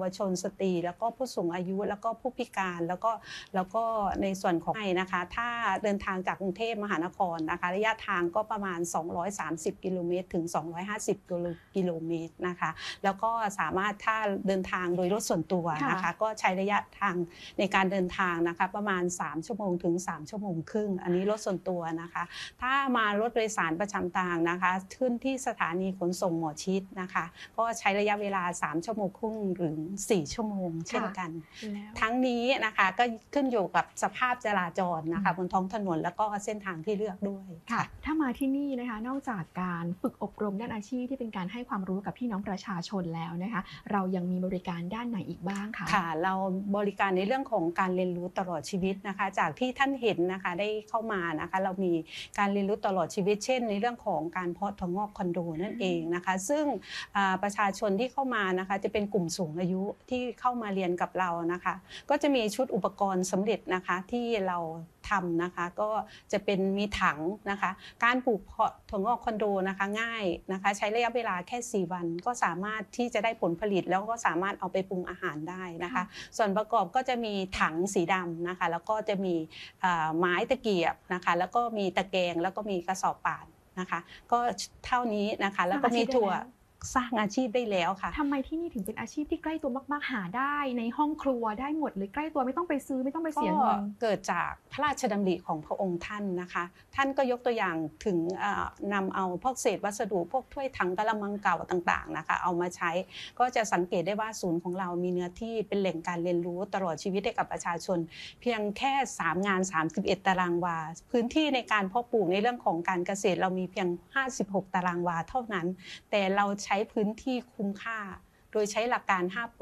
ชนสตรีแล้วก็ผู้สูงอายุแล้วก็ผู้พิการแล้วก็ในส่วนของนะคะถ้าเดินทางจากกรุงเทพมหานครนะคะระยะทางก็ประมาณ230กิโลเมตรถึง250กิโลเมตรนะคะแล้วก็สามารถถ้าเดินทางโดยรถส่วนตัวนะคะก็ใช้ระยะทางในการเดินทางนะคะประมาณ3ชั่วโมงถึง3ชั่วโมงครึ่งอันนี้รถส่วนตัวนะคะถ้ามารถโดยสารประจำทางนะคะขึ้นที่สถานีขนส่งหมอชิดนะคะก็ใช้ระยะเวลา3ชั่วโมงครึ่งถึง4ชั่วโมงเช่นกันทั้งนี้นะคะก็ขึ้นอยู่กับสภาพจราจรนะคะบนท้องถนนแล้วก็เส้นทางที่เลือกด้วยค่ะถ้ามาที่นี่นะคะนอกจากการฝึกอบรมด้านอาชีพที่เป็นการให้ความรู้กับพี่น้องประชาชนแล้วนะคะเรายังมีบริการด้านไหนอีกบ้างคะค่ะเราบริการในเรื่องของการเรียนรู้ตลอดชีวิตนะคะจากที่ท่านเห็นนะคะได้เข้ามานะคะเรามีการเรียนรู้ตลอดชีวิตเช่นในเรื่องของการเพาะถั่วงอกคอนโดนั่นเองนะคะซึ่งประชาชนที่เข้ามานะคะจะเป็นกลุ่มสูงอายุที่เข้ามาเรียนกับเรานะคะก็จะมีชุดอุปกรณ์สำเร็จนะคะที่เราทำนะคะก็จะเป็นมีถังนะคะการปลูกเพาะถั่วงอกคอนโดนะคะง่ายนะคะใช้ระยะเวลาแค่4วันก็สามารถที่จะได้ผลผลิตแล้วก็สามารถเอาไปปรุงอาหารได้นะคะส่วนประกอบก็จะมีถังสีดำนะคะแล้วก็จะมีไม้ตะเกียบนะคะแล้วก็มีตะแกรงแล้วก็มีกระสอบป่านนะคะก็เท่านี้นะคะแล้วก็มีถั่วสร้างอาชีพได้แล้วค่ะทำไมที่นี่ถึงเป็นอาชีพที่ใกล้ตัวมากๆหาได้ในห้องครัวได้หมดเลยใกล้ตัวไม่ต้องไปซื้อไม่ต้องไปเสียเงินเกิดจากพระราชดำริของพระองค์ท่านนะคะท่านก็ยกตัวอย่างถึงนำเอาพวกเศษวัสดุพวกถ้วยถังกะละมังเก่าต่างๆนะคะเอามาใช้ก็จะสังเกตได้ว่าศูนย์ของเรามีเนื้อที่เป็นแหล่งการเรียนรู้ตลอดชีวิตให้กับประชาชนเพียงแค่3งาน31ตารางวาพื้นที่ในการเพาะปลูกในเรื่องของการเกษตรเรามีเพียง56ตารางวาเท่านั้นแต่เราใช้พื้นที่คุ้มค่าโดยใช้หลักการ5ป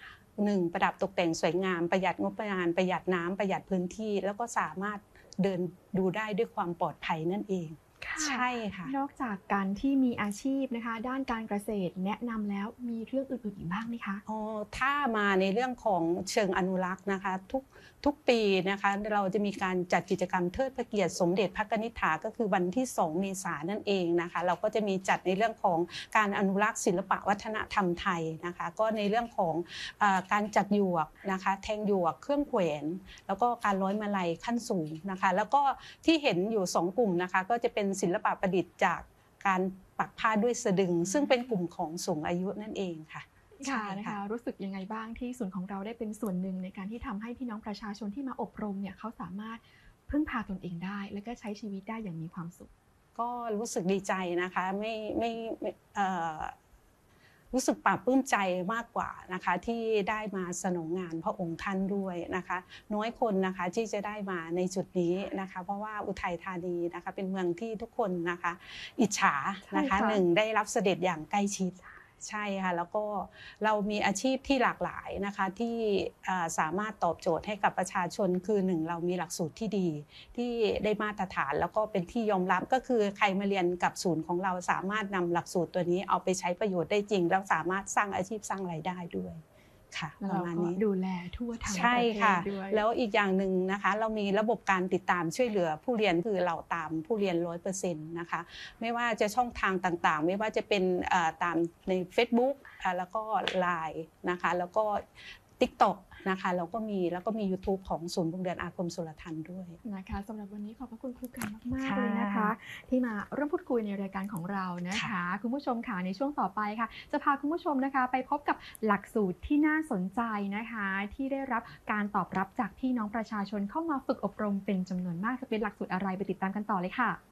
1ประดับตกแต่งสวยงามประหยัดงบประมาณประหยัดน้ำประหยัดพื้นที่แล้วก็สามารถเดินดูได้ด้วยความปลอดภัยนั่นเองใช่ค่ะนอกจากการที่มีอาชีพนะคะด้านการเกษตรแนะนำแล้วมีเรื่องอื่นๆอีกบ้างไหมคะถ้ามาในเรื่องของเชิงอนุรักษ์นะคะทุกปีนะคะเราจะมีการจัดกิจกรรมเทิดพระเกียรติสมเด็จพระกนิษฐาก็คือวันที่2เมษายนนั่นเองนะคะเราก็จะมีจัดในเรื่องของการอนุรักษ์ศิลปะวัฒนธรรมไทยนะคะก็ในเรื่องของการจัดหยวกนะคะแทงหยวกเครื่องแขวนแล้วก็การร้อยมาลัยขั้นสูงนะคะแล้วก็ที่เห็นอยู่2กลุ่มนะคะก็จะเป็นศิลปะประดิษฐ์จากการปักผ้าด้วยสะดึงซึ่งเป็นกลุ่มของสูงอายุนั่นเองค่ะค่ะนะคะรู้สึกยังไงบ้างที่ศูนย์ของเราได้เป็นส่วนหนึ่งในการที่ทำให้พี่น้องประชาชนที่มาอบรมเนี่ยเขาสามารถพึ่งพาตนเองได้และก็ใช้ชีวิตได้อย่างมีความสุขก็รู้สึกดีใจนะคะไม่รู้สึกปลาบปลื้มใจมากกว่านะคะที่ได้มาสนองงานพระองค์ท่านด้วยนะคะน้อยคนนะคะที่จะได้มาในจุดนี้นะคะเพราะว่าอุทัยธานีนะคะเป็นเมืองที่ทุกคนนะคะอิจฉานะคะ1ได้รับเสด็จอย่างใกล้ชิดใช่ค่ะแล้วก็เรามีอาชีพที่หลากหลายนะคะที่สามารถตอบโจทย์ให้กับประชาชนคือ1เรามีหลักสูตรที่ดีที่ได้มาตรฐานแล้วก็เป็นที่ยอมรับก็คือใครมาเรียนกับศูนย์ของเราสามารถนำหลักสูตรตัวนี้เอาไปใช้ประโยชน์ได้จริงแล้วสามารถสร้างอาชีพสร้างรายได้ด้วยค่ะประมาณนี้ดูแลทั่วทั้งประเทศด้วยใช่ค่ะแล้วอีกอย่างหนึ่งนะคะเรามีระบบการติดตามช่วยเหลือผู้เรียนคือเราตามผู้เรียน 100% นะคะไม่ว่าจะช่องทางต่างๆไม่ว่าจะเป็นตามใน Facebook แล้วก็ LINE นะคะแล้วก็ TikTok นะคะแล้วก็มี YouTube ของศูนย์โรงเรียนอาคมสุรทัณฑ์ด้วยนะคะสำหรับวันนี้ขอบพระคุณครูกันมากๆเลยนะคะที่มาร่วมพูดคุยในรายการของเรานะคะคุณผู้ชมค่ะในช่วงต่อไปค่ะจะพาคุณผู้ชมนะคะไปพบกับหลักสูตรที่น่าสนใจนะคะที่ได้รับการตอบรับจากพี่น้องประชาชนเข้ามาฝึกอบรมเป็นจำนวนมากจะเป็นหลักสูตรอะไรไปติดตามกันต่อเลยค่ะ